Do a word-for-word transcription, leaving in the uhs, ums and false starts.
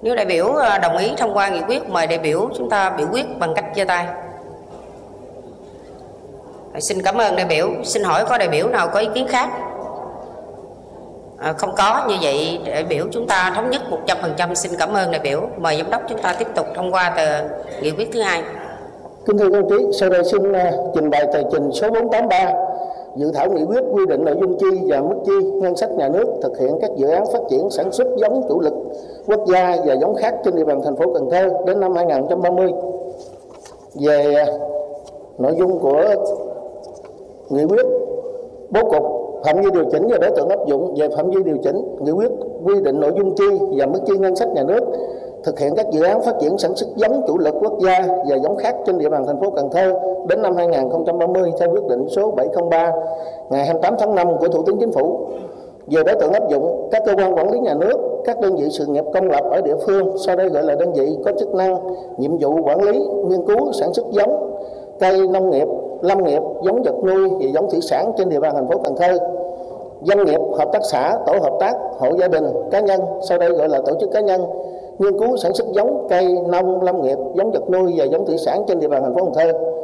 Nếu đại biểu đồng ý thông qua nghị quyết, mời đại biểu chúng ta biểu quyết bằng cách giơ tay. Xin cảm ơn đại biểu. Xin hỏi có đại biểu nào có ý kiến khác? À, không có. Như vậy đại biểu chúng ta thống nhất một trăm phần trăm. Xin cảm ơn đại biểu. Mời giám đốc chúng ta tiếp tục thông qua tờ nghị quyết thứ hai. Kính thưa các đồng chí, sau đây xin uh, trình bày tờ trình số bốn tám ba, dự thảo nghị quyết quy định nội dung chi và mức chi ngân sách nhà nước thực hiện các dự án phát triển sản xuất giống chủ lực quốc gia và giống khác trên địa bàn thành phố Cần Thơ đến năm hai nghìn không trăm ba mươi. Về uh, nội dung của nghị quyết, bố cục, phạm vi điều chỉnh và đối tượng áp dụng. Về phạm vi điều chỉnh, nghị quyết quy định nội dung chi và mức chi ngân sách nhà nước thực hiện các dự án phát triển sản xuất giống chủ lực quốc gia và giống khác trên địa bàn thành phố Cần Thơ đến năm hai nghìn không trăm ba mươi theo quyết định số bảy không ba ngày hai mươi tám tháng năm của Thủ tướng Chính phủ. Về đối tượng áp dụng, các cơ quan quản lý nhà nước, các đơn vị sự nghiệp công lập ở địa phương, sau đây gọi là đơn vị có chức năng, nhiệm vụ quản lý, nghiên cứu, sản xuất giống cây nông nghiệp, lâm nghiệp, giống vật nuôi và giống thủy sản trên địa bàn thành phố Cần Thơ. Doanh nghiệp, hợp tác xã, tổ hợp tác, hộ gia đình, cá nhân, sau đây gọi là tổ chức cá nhân, nghiên cứu sản xuất giống cây nông lâm nghiệp, giống vật nuôi và giống thủy sản trên địa bàn thành phố Cần Thơ.